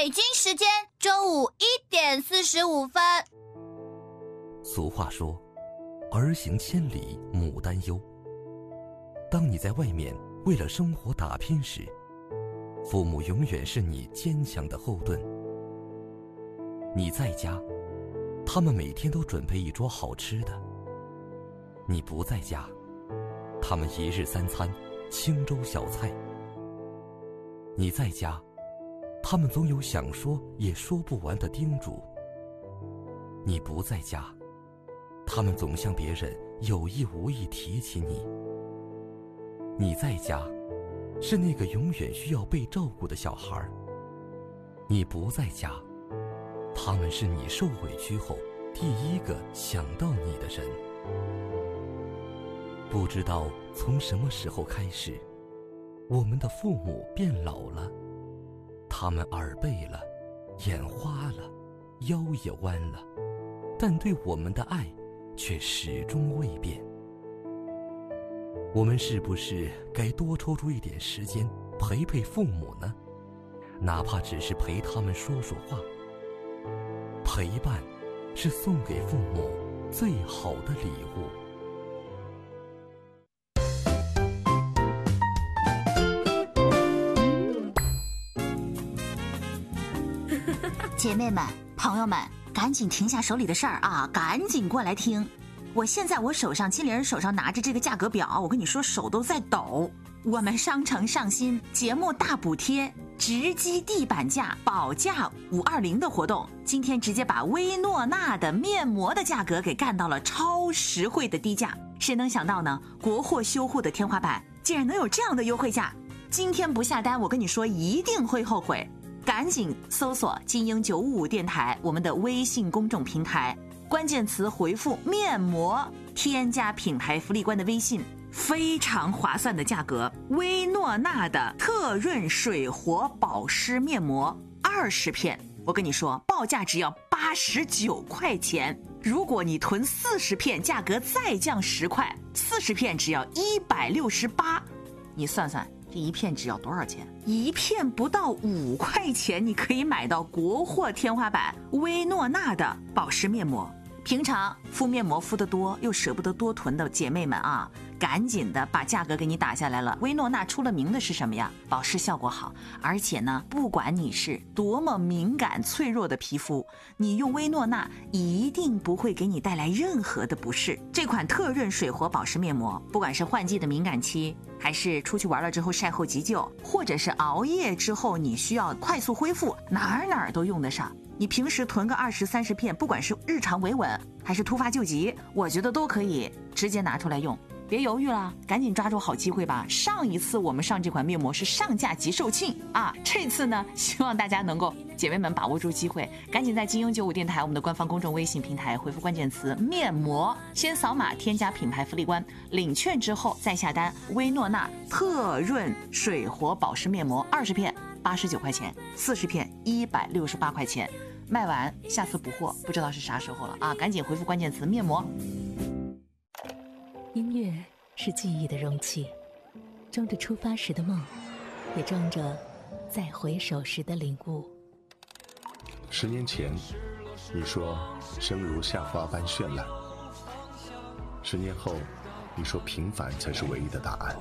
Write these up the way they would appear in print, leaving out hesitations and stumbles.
北京时间中午1点45分。 俗话说，儿行千里母担忧。当你在外面为了生活打拼时，父母永远是你坚强的后盾。你在家，他们每天都准备一桌好吃的；你不在家，他们一日3餐清粥小菜。你在家，他们总有想说也说不完的叮嘱；你不在家，他们总向别人有意无意提起你。你在家，是那个永远需要被照顾的小孩；你不在家，他们是你受委屈后第一个想到你的人。不知道从什么时候开始，我们的父母变老了，他们耳背了，眼花了，腰也弯了，但对我们的爱却始终未变。我们是不是该多抽出一点时间陪陪父母呢？哪怕只是陪他们说说话。陪伴是送给父母最好的礼物。 姐妹们、朋友们，赶紧停下手里的事儿啊，赶紧过来听！现在我手上，金玲手上拿着这个价格表，我跟你说手都在抖。我们商城上新节目大补贴，直击地板价，保价520的活动，今天直接把薇诺娜的面膜的价格给干到了超实惠的低价。谁能想到呢？国货修护的天花板竟然能有这样的优惠价！今天不下单，我跟你说一定会后悔。赶紧搜索金鹰955电台我们的微信公众平台，关键词回复面膜，添加品牌福利官的微信，非常划算的价格，薇诺娜的特润水活保湿面膜20片，我跟你说报价只要89块钱，如果你囤40片，价格再降10块，40片只要168，你算算这一片只要多少钱？一片不到5块钱，你可以买到国货天花板薇诺娜的保湿面膜。平常敷面膜敷得多又舍不得多囤的姐妹们啊，赶紧的把价格给你打下来了。薇诺娜出了名的是什么呀？保湿效果好，而且呢，不管你是多么敏感脆弱的皮肤，你用薇诺娜一定不会给你带来任何的不适。这款特润水活保湿面膜，不管是换季的敏感期，还是出去玩了之后晒后急救，或者是熬夜之后你需要快速恢复，哪儿都用得上。你平时囤个20、30片，不管是日常维稳还是突发救急，我觉得都可以直接拿出来用。别犹豫了，赶紧抓住好机会吧！上一次我们上这款面膜是上架即售罄啊，这次呢，希望大家能够姐妹们把握住机会，赶紧在金鹰95电台我们的官方公众微信平台回复关键词面膜，先扫码添加品牌福利官，领券之后再下单。薇诺娜特润水活保湿面膜20片89块钱，40片168块钱，卖完下次补货不知道是啥时候了啊！赶紧回复关键词面膜。 音乐是记忆的容器，装着出发时的梦，也装着再回首时的领悟。 10年前，你说生如夏花般绚烂；10年后，你说平凡才是唯一的答案。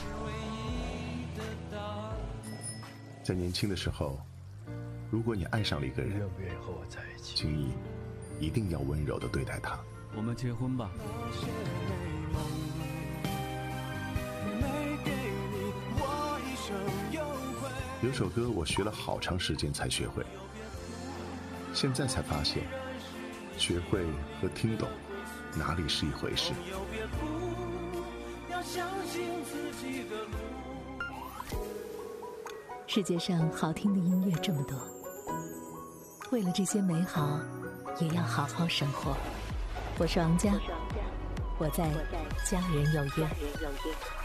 在年轻的时候，如果你爱上了一个人，请你一定要温柔地对待他。 我们结婚吧。 有首歌我学了好长时间才学会，现在才发现，学会和听懂哪里是一回事。 世界上好听的音乐这么多，为了这些美好，也要好好生活。我是王佳，我在家人有约。